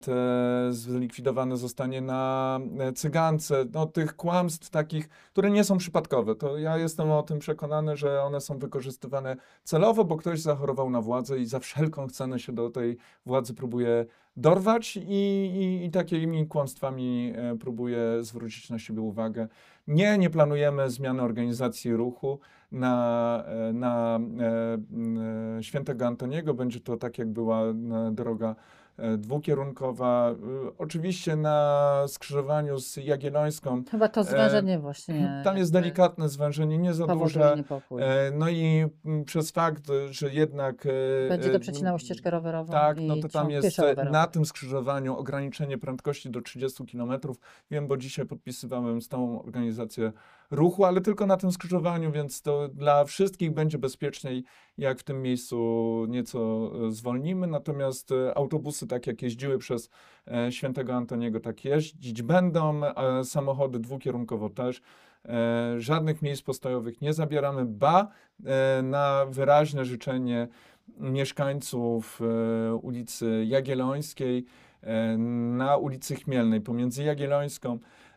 zlikwidowany zostanie na cygance. No, tych kłamstw takich, które nie są przypadkowe. To ja jestem o tym przekonany, że one są wykorzystywane celowo, bo ktoś zachorował na władzę i za wszelką cenę się do tej władzy próbuje dorwać i takimi kłamstwami próbuje zwrócić na siebie uwagę. Nie planujemy zmiany organizacji ruchu na Świętego Antoniego. Będzie to tak, jak była droga dwukierunkowa. Oczywiście na skrzyżowaniu z Jagiellońską. Chyba to zwężenie właśnie. Tam jest delikatne zwężenie, nie za duże. Niepokój. No i przez fakt, że jednak... Będzie to przecinało ścieżkę rowerową. Tak, i no to tam jest pieszo-rowerową. na tym skrzyżowaniu ograniczenie prędkości do 30 km. Wiem, bo dzisiaj podpisywałem stałą organizację ruchu, ale tylko na tym skrzyżowaniu, więc to dla wszystkich będzie bezpieczniej, jak w tym miejscu nieco zwolnimy. Natomiast autobusy, tak jak jeździły przez Świętego Antoniego, tak jeździć będą, a samochody dwukierunkowo też. Żadnych miejsc postojowych nie zabieramy, na wyraźne życzenie mieszkańców ulicy Jagiellońskiej, na ulicy Chmielnej, pomiędzy Jagiellońską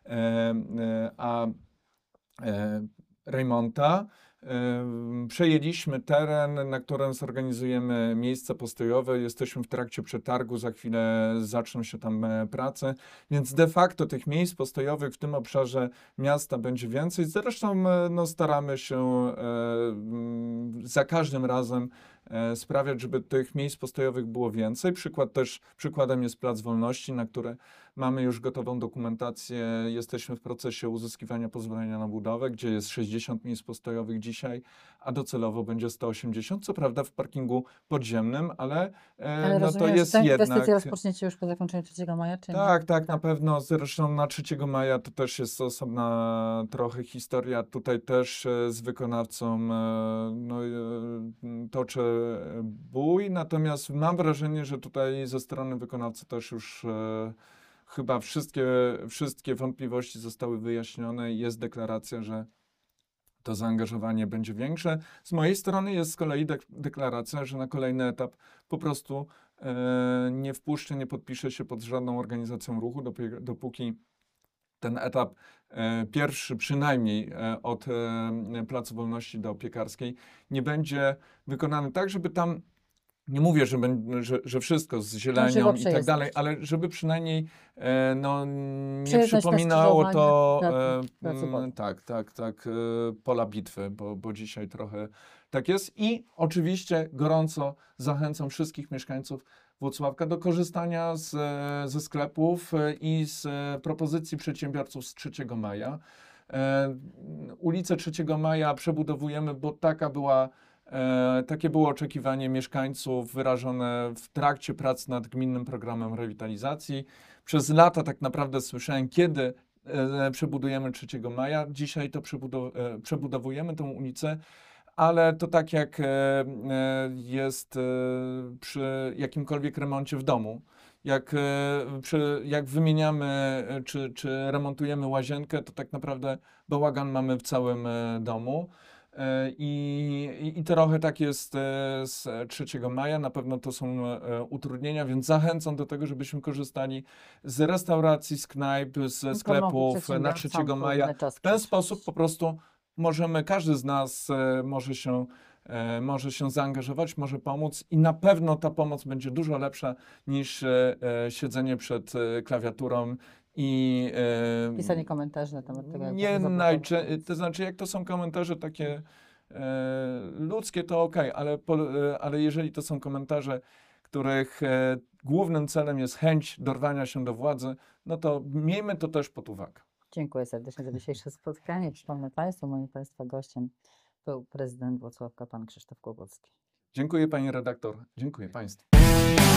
a Rejmonta. Przejęliśmy teren, na którym zorganizujemy miejsca postojowe. Jesteśmy w trakcie przetargu, za chwilę zaczną się tam prace, więc de facto tych miejsc postojowych w tym obszarze miasta będzie więcej. Zresztą no, staramy się za każdym razem sprawiać, żeby tych miejsc postojowych było więcej. Przykładem jest Plac Wolności, na który mamy już gotową dokumentację. Jesteśmy w procesie uzyskiwania pozwolenia na budowę, gdzie jest 60 miejsc postojowych dzisiaj, a docelowo będzie 180. Co prawda w parkingu podziemnym, ale no rozumiem, to jest że tę jednak... inwestycję rozpoczniecie już po zakończeniu 3 maja, czy nie? Tak, na pewno. Zresztą na 3 maja to też jest osobna trochę historia. Tutaj też z wykonawcą toczę bój, natomiast mam wrażenie, że tutaj ze strony wykonawcy też już chyba wszystkie wątpliwości zostały wyjaśnione i jest deklaracja, że to zaangażowanie będzie większe. Z mojej strony jest z kolei deklaracja, że na kolejny etap po prostu nie wpuszczę, nie podpiszę się pod żadną organizacją ruchu, dopóki ten etap pierwszy, przynajmniej od Placu Wolności do Piekarskiej, nie będzie wykonany tak, żeby tam, nie mówię, że wszystko z zielenią i tak dalej, ale żeby przynajmniej nie przypominało to pola bitwy, bo dzisiaj trochę tak jest. I oczywiście gorąco zachęcam wszystkich mieszkańców Włocławka do korzystania ze sklepów i z propozycji przedsiębiorców z 3 maja. Ulicę 3 Maja przebudowujemy, bo takie było oczekiwanie mieszkańców wyrażone w trakcie prac nad gminnym programem rewitalizacji. Przez lata tak naprawdę słyszałem, kiedy przebudujemy 3 maja. Dzisiaj to przebudowujemy tę ulicę, ale to tak jak jest przy jakimkolwiek remoncie w domu. Jak wymieniamy czy remontujemy łazienkę, to tak naprawdę bałagan mamy w całym domu. I trochę tak jest z 3 maja. Na pewno to są utrudnienia, więc zachęcam do tego, żebyśmy korzystali z restauracji, z knajp, ze sklepów na 3 maja. W ten sposób po prostu każdy z nas może się zaangażować, może pomóc i na pewno ta pomoc będzie dużo lepsza niż siedzenie przed klawiaturą i pisanie komentarzy na temat tego. To znaczy, jak to są komentarze takie ludzkie, to okej, ale jeżeli to są komentarze, których głównym celem jest chęć dorwania się do władzy, no to miejmy to też pod uwagę. Dziękuję serdecznie za dzisiejsze spotkanie. Przypomnę Państwu, moim Państwa gościem był prezydent Włocławka, pan Krzysztof Kłobucki. Dziękuję pani redaktor, dziękuję Państwu.